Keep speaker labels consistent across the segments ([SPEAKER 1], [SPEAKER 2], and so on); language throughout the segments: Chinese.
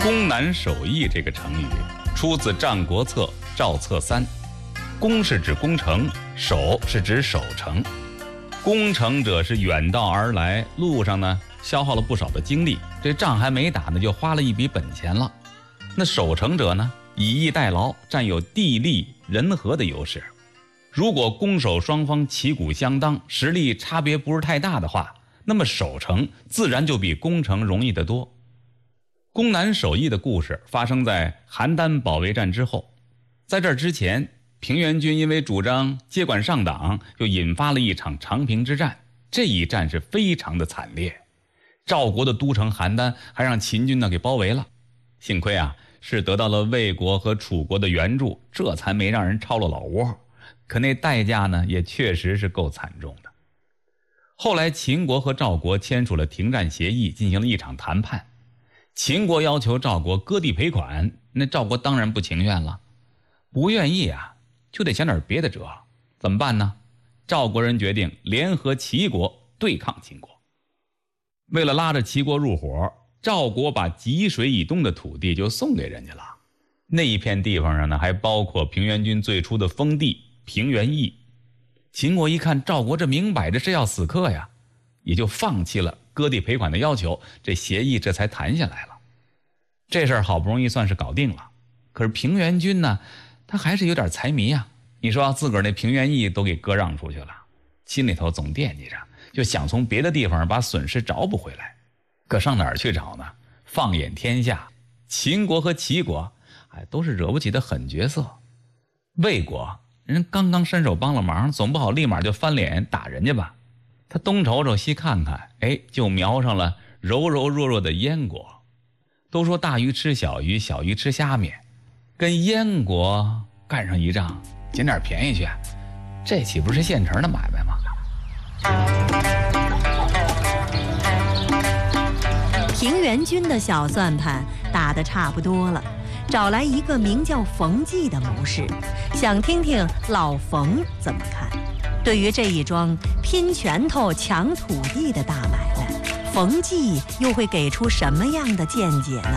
[SPEAKER 1] 攻南守义这个成语出自《战国策·赵策3》，攻是指攻城，守是指守城。攻城者是远道而来，路上呢消耗了不少的精力，这仗还没打呢就花了一笔本钱了。那守城者呢，以逸待劳，占有地利人和的优势。如果攻守双方旗鼓相当，实力差别不是太大的话，那么守城自然就比攻城容易得多。攻南守义的故事发生在邯郸保卫战之后，在这之前，平原君因为主张接管上党，就引发了一场长平之战。这一战是非常的惨烈，赵国的都城邯郸还让秦军呢给包围了。幸亏啊是得到了魏国和楚国的援助，这才没让人抄了老窝。可那代价呢也确实是够惨重的。后来秦国和赵国签署了停战协议，进行了一场谈判。秦国要求赵国割地赔款，那赵国当然不情愿了，不愿意啊，就得想点别的辙。怎么办呢？赵国人决定联合齐国对抗秦国。为了拉着齐国入伙，赵国把济水以东的土地就送给人家了。那一片地方上呢，还包括平原君最初的封地平原邑。秦国一看赵国这明摆着是要死磕呀，也就放弃了割地赔款的要求，这协议这才谈下来了。这事儿好不容易算是搞定了，可是平原君呢，他还是有点财迷啊。你说自个儿那平原邑都给割让出去了，心里头总惦记着，就想从别的地方把损失找补回来。可上哪儿去找呢？放眼天下，秦国和齐国都是惹不起的狠角色。魏国人刚刚伸手帮了忙，总不好立马就翻脸打人家吧。他东瞅瞅西看看，就瞄上了柔柔弱弱的燕国。都说大鱼吃小鱼，小鱼吃虾米，跟燕国干上一仗，捡点便宜去，这岂不是现成的买卖吗？
[SPEAKER 2] 平原君的小算盘打得差不多了，找来一个名叫冯骥的谋士，想听听老冯怎么看。对于这一桩拼拳头抢土地的大买卖，冯骥又会给出什么样的见解呢？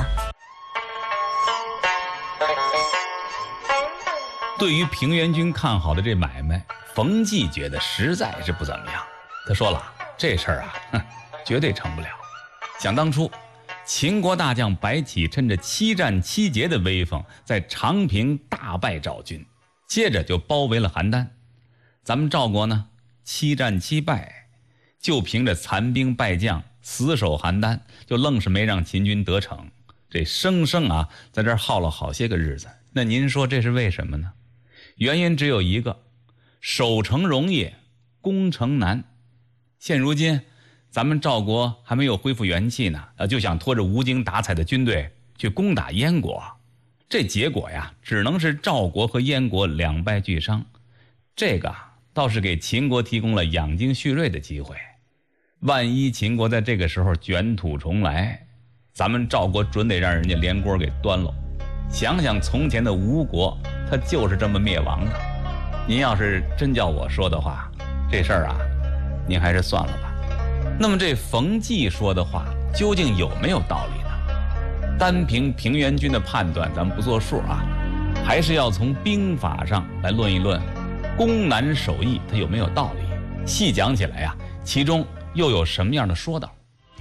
[SPEAKER 1] 对于平原君看好的这买卖，冯骥觉得实在是不怎么样。他说了，这事儿绝对成不了。想当初，秦国大将白起趁着7战7捷的威风，在长平大败赵军，接着就包围了邯郸。咱们赵国呢，7战7败，就凭着残兵败将死守邯郸，就愣是没让秦军得逞。这生生在这儿耗了好些个日子。那您说这是为什么呢？原因只有一个，守城容易，攻城难。现如今咱们赵国还没有恢复元气呢，就想拖着无精打采的军队去攻打燕国，这结果呀，只能是赵国和燕国两败俱伤。这个倒是给秦国提供了养精蓄锐的机会。万一秦国在这个时候卷土重来，咱们赵国准得让人家连锅给端喽。想想从前的吴国，他就是这么灭亡的。您要是真叫我说的话，这事儿您还是算了吧。那么这冯骥说的话究竟有没有道理呢？单凭平原君的判断咱们不作数还是要从兵法上来论一论攻南守义它有没有道理。细讲起来其中又有什么样的说道？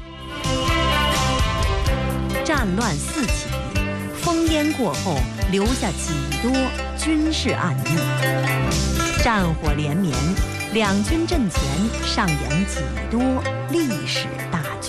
[SPEAKER 2] 战乱四起，烽烟过后留下几多军事暗喻，战火连绵，两军阵前上演几多历史大剧。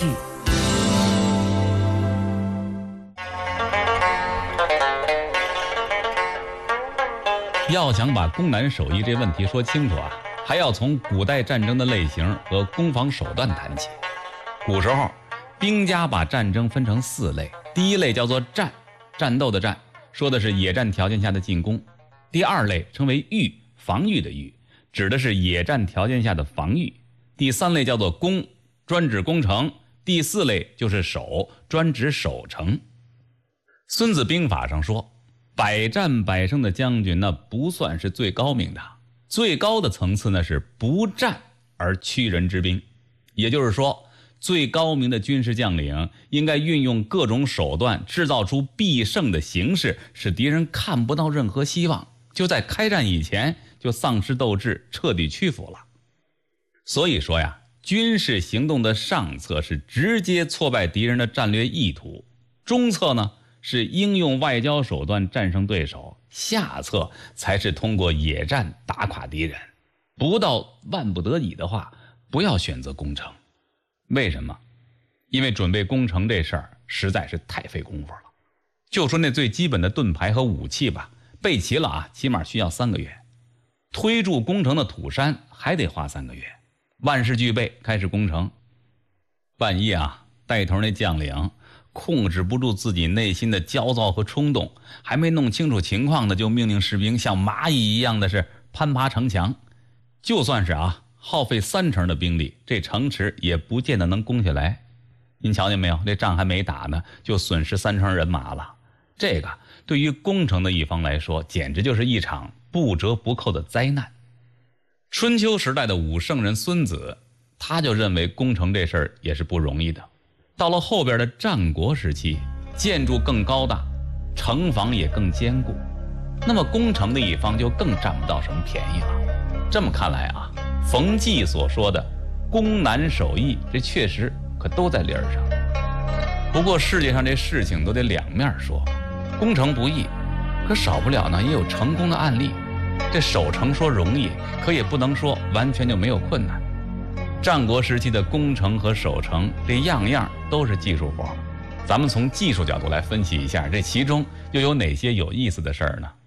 [SPEAKER 1] 要想把攻南守义这问题说清楚还要从古代战争的类型和攻防手段谈起。古时候兵家把战争分成4类，第一类叫做战，战斗的战，说的是野战条件下的进攻。第2类称为御，防御的御，指的是野战条件下的防御。第3类叫做攻，专指攻城。第4类就是守，专指守城。孙子兵法上说，百战百胜的将军那不算是最高明的，最高的层次呢是不战而屈人之兵。也就是说， 最高明的军事将领应该运用各种手段，制造出必胜的形势，使敌人看不到任何希望，就在开战以前就丧失斗志，彻底屈服了。所以说呀，军事行动的上策是直接挫败敌人的战略意图，中策呢是应用外交手段战胜对手，下策才是通过野战打垮敌人。不到万不得已的话，不要选择攻城。为什么？因为准备攻城这事儿实在是太费功夫了。就说那最基本的盾牌和武器吧，备齐了啊，起码需要3个月。推筑攻城的土山还得花3个月。万事俱备，开始攻城。万一啊，带头那将领控制不住自己内心的焦躁和冲动，还没弄清楚情况呢，就命令士兵像蚂蚁一样的是攀爬城墙。就算是啊，耗费30%的兵力，这城池也不见得能攻下来。您瞧见没有，这仗还没打呢，就损失30%人马了。这个对于攻城的一方来说，简直就是一场不折不扣的灾难。春秋时代的武圣人孙子，他就认为攻城这事儿也是不容易的。到了后边的战国时期，建筑更高大，城防也更坚固，那么攻城的一方就更占不到什么便宜了。这么看来啊，冯骥所说的攻难守易，这确实可都在理儿上。不过世界上这事情都得两面说，攻城不易，可少不了呢也有成功的案例。这守城说容易，可也不能说完全就没有困难。战国时期的攻城和守城，这样样都是技术活。咱们从技术角度来分析一下，这其中又有哪些有意思的事儿呢？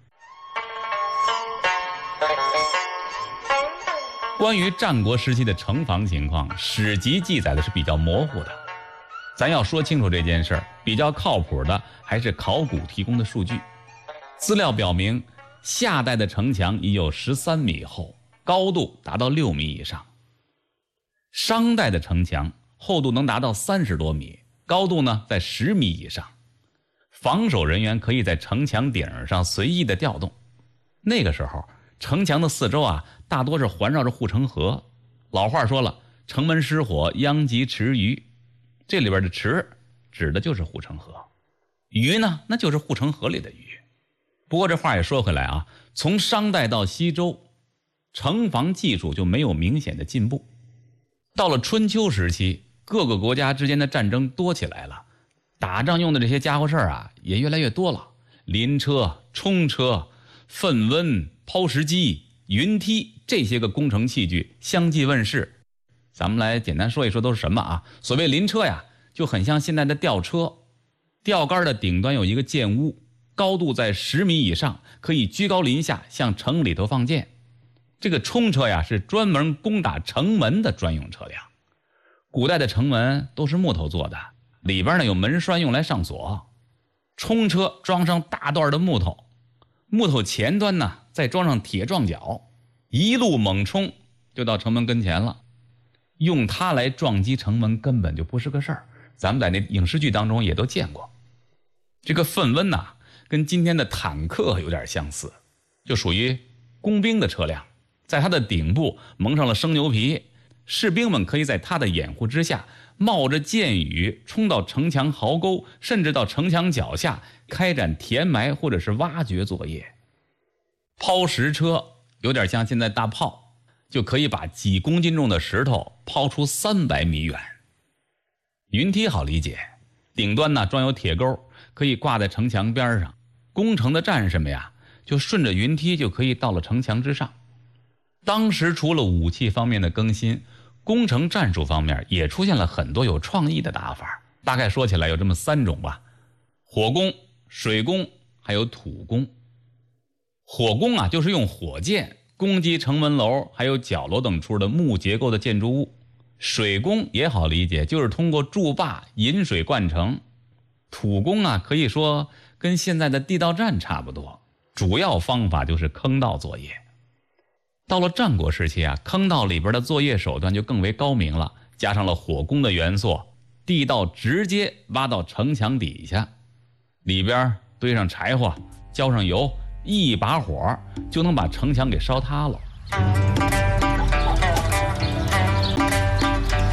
[SPEAKER 1] 关于战国时期的城防情况，史籍记载的是比较模糊的。咱要说清楚这件事儿，比较靠谱的还是考古提供的数据。资料表明，夏代的城墙已有13米厚，高度达到6米以上。商代的城墙厚度能达到30多米，高度呢在10米以上。防守人员可以在城墙顶上随意的调动。那个时候城墙的四周啊，大多是环绕着护城河。老话说了，城门失火，殃及池鱼。这里边的池指的就是护城河，鱼呢，那就是护城河里的鱼。不过这话也说回来啊，从商代到西周，城防技术就没有明显的进步。到了春秋时期，各个国家之间的战争多起来了，打仗用的这些家伙事儿啊也越来越多了。临车、冲车、粪温、抛石机、云梯，这些个工程器具相继问世。咱们来简单说一说都是什么啊？所谓临车呀，就很像现在的吊车。吊杆的顶端有一个箭屋，高度在10米以上，可以居高临下向城里头放箭。这个冲车呀，是专门攻打城门的专用车辆。古代的城门都是木头做的，里边呢有门栓用来上锁。冲车装上大段的木头，木头前端呢再装上铁撞角，一路猛冲就到城门跟前了。用它来撞击城门根本就不是个事儿，咱们在那影视剧当中也都见过。这个粪温呐，跟今天的坦克有点相似，就属于工兵的车辆，在它的顶部蒙上了生牛皮，士兵们可以在它的掩护之下，冒着箭雨冲到城墙壕沟，甚至到城墙脚下开展填埋或者是挖掘作业。抛石车有点像现在大炮，就可以把几公斤重的石头抛出300米远。云梯好理解，顶端呢装有铁钩，可以挂在城墙边上，攻城的战士们呀，就顺着云梯就可以到了城墙之上。当时除了武器方面的更新，攻城战术方面也出现了很多有创意的打法。大概说起来有这么3种吧：火攻、水攻还有土攻。火攻啊，就是用火箭攻击城门楼还有角楼等处的木结构的建筑物。水攻也好理解，就是通过筑坝引水灌城。土攻啊，可以说跟现在的地道战差不多，主要方法就是坑道作业。到了战国时期啊，坑道里边的作业手段就更为高明了，加上了火攻的元素，地道直接挖到城墙底下，里边堆上柴火，浇上油，一把火就能把城墙给烧塌了。
[SPEAKER 2] 庐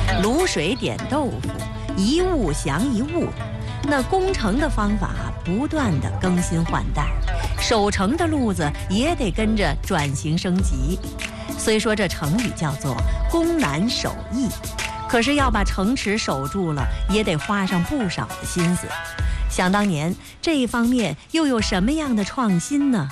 [SPEAKER 2] 水点豆腐，一物降一物。那攻城的方法不断地更新换代，守城的路子也得跟着转型升级。虽说这成语叫做攻难守易，可是要把城池守住了，也得花上不少的心思。想当年这一方面又有什么样的创新呢？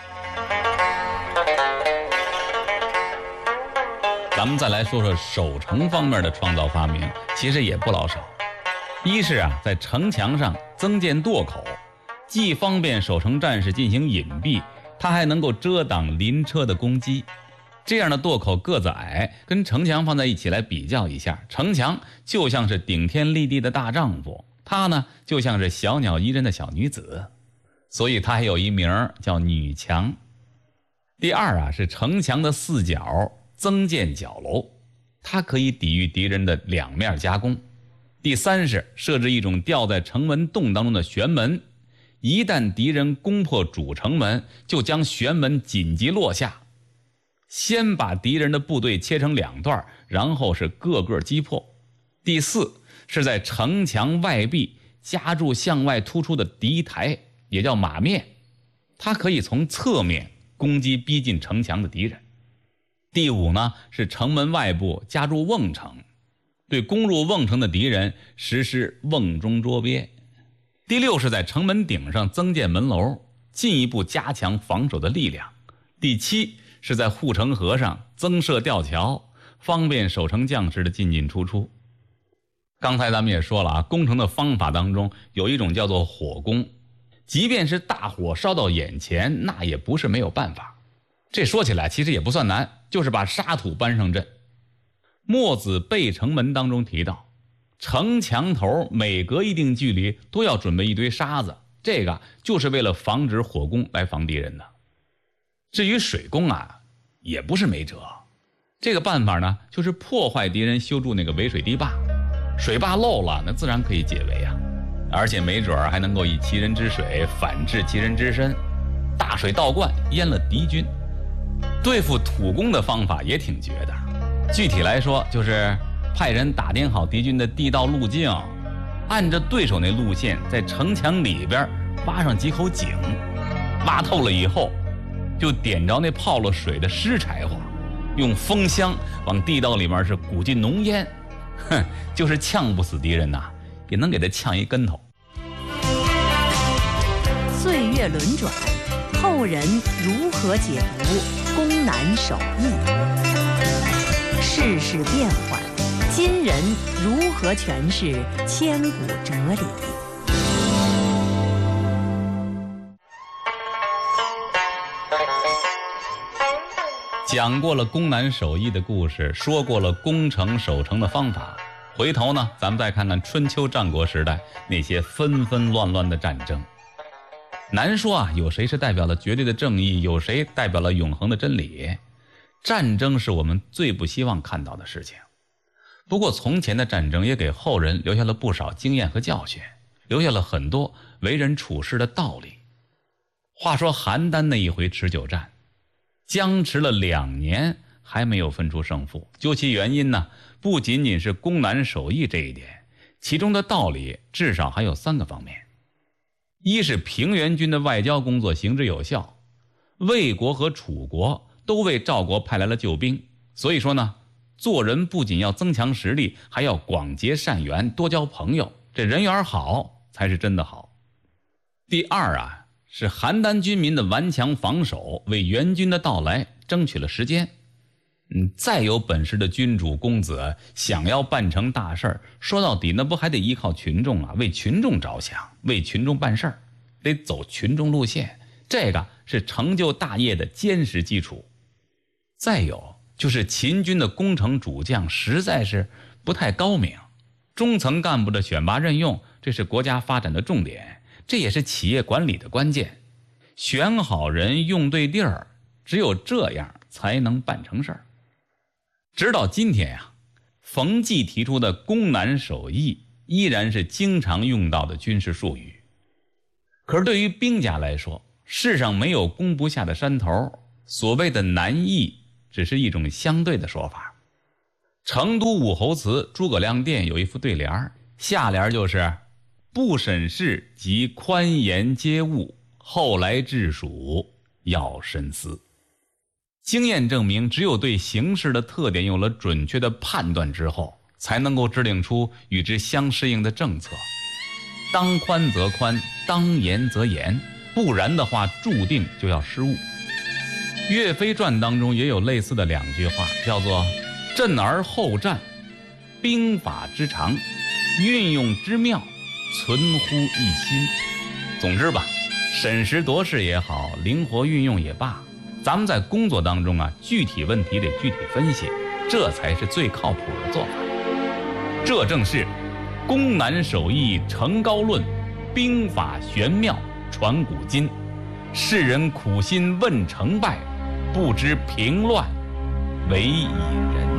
[SPEAKER 1] 咱们再来说说守城方面的创造发明，其实也不老少。一是在城墙上增建垛口，既方便守城战士进行隐蔽，它还能够遮挡临车的攻击。这样的垛口个子矮，跟城墙放在一起来比较一下，城墙就像是顶天立地的大丈夫，它呢就像是小鸟依人的小女子，所以它还有一名叫女墙。第二是城墙的四角增建角楼，它可以抵御敌人的两面夹攻。第三是设置一种吊在城门洞当中的悬门，一旦敌人攻破主城门，就将悬门紧急落下，先把敌人的部队切成两段，然后是个个击破。第四是在城墙外壁加筑向外突出的敌台，也叫马面，它可以从侧面攻击逼近城墙的敌人。第五呢是城门外部加筑瓮城，对攻入瓮城的敌人实施瓮中捉鳖。第六是在城门顶上增建门楼，进一步加强防守的力量。第七是在护城河上增设吊桥，方便守城将士的进进出出。刚才咱们也说了攻城的方法当中有一种叫做火攻，即便是大火烧到眼前，那也不是没有办法。这说起来其实也不算难，就是把沙土搬上阵。墨子备城门当中提到，城墙头每隔一定距离都要准备一堆沙子，这个就是为了防止火攻来防敌人的。至于水攻也不是没辙。这个办法呢，就是破坏敌人修筑那个围水堤坝，水坝漏了，那自然可以解围而且没准还能够以其人之水反制其人之身，大水倒灌淹了敌军。对付土攻的方法也挺绝的，具体来说就是派人打点好敌军的地道路径，按着对手那路线在城墙里边挖上几口井，挖透了以后就点着那泡了水的湿柴火，用风箱往地道里面是鼓进浓烟，就是呛不死敌人也能给他呛一跟头。
[SPEAKER 2] 岁月轮转，后人如何解读攻难守易？世事变幻，今人如何诠释千古哲理？
[SPEAKER 1] 讲过了攻难守易的故事，说过了攻城守城的方法，回头呢咱们再看看春秋战国时代那些纷纷乱乱的战争。难说有谁是代表了绝对的正义，有谁代表了永恒的真理。战争是我们最不希望看到的事情。不过从前的战争也给后人留下了不少经验和教训，留下了很多为人处事的道理。话说邯郸那一回持久战，僵持了2年还没有分出胜负。究其原因呢，不仅仅是攻难守易这一点，其中的道理至少还有3个方面。一是平原君的外交工作行之有效，魏国和楚国都为赵国派来了救兵，所以说呢，做人不仅要增强实力，还要广结善缘，多交朋友，这人缘好才是真的好。第二是邯郸军民的顽强防守，为援军的到来争取了时间。再有本事的君主公子想要办成大事儿，说到底那不还得依靠群众为群众着想，为群众办事儿，得走群众路线，这个是成就大业的坚实基础。再有就是秦军的攻城主将实在是不太高明，中层干部的选拔任用，这是国家发展的重点，这也是企业管理的关键。选好人，用对地儿，只有这样才能办成事儿。直到今天冯骥提出的攻难守易依然是经常用到的军事术语。可是对于兵家来说，世上没有攻不下的山头，所谓的难易只是一种相对的说法。 成都武侯祠诸葛亮殿有一副对联，下联就是不审事及宽严皆误，后来治蜀要深思。经验证明，只有对形势的特点有了准确的判断之后，才能够制定出与之相适应的政策。当宽则宽，当严则严，不然的话注定就要失误。岳飞传当中也有类似的2句话，叫做振而后战，兵法之长，运用之妙，存乎一心。总之吧，审时度势也好，灵活运用也罢，咱们在工作当中啊，具体问题得具体分析，这才是最靠谱的做法。这正是攻南守易成高论，兵法玄妙传古今，世人苦心问成败，不知平乱为以仁。